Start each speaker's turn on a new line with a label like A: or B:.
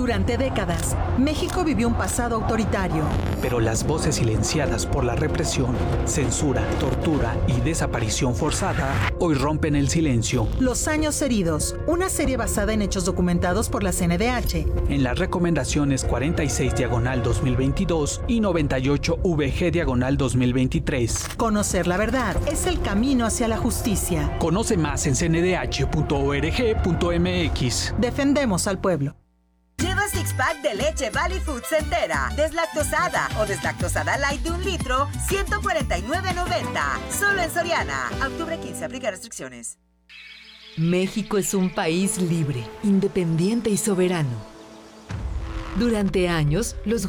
A: Durante décadas, México vivió un pasado autoritario.
B: Pero las voces silenciadas por la represión, censura, tortura y desaparición forzada hoy rompen el silencio.
A: Los años heridos, una serie basada en hechos documentados por la CNDH.
B: En las recomendaciones 46/2022 y 98/VG/2023.
A: Conocer la verdad es el camino hacia la justicia.
B: Conoce más en cndh.org.mx.
A: Defendemos al pueblo.
C: Lleva six-pack de leche Valley Foods entera, deslactosada o deslactosada light de 1 litro, $149.90. Solo en Soriana. A octubre 15, aplica restricciones.
D: México es un país libre, independiente y soberano. Durante años, los